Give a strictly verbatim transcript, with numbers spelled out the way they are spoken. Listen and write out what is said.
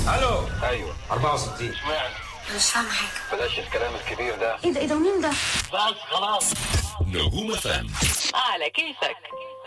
الو. ايوه أربعة وستين. اشمعنى؟ مش فاهمة حاجة. بلاش الكلام الكبير ده. ايه ده ايه ده مين ده؟ بس خلاص. نجوم فم على كيفك.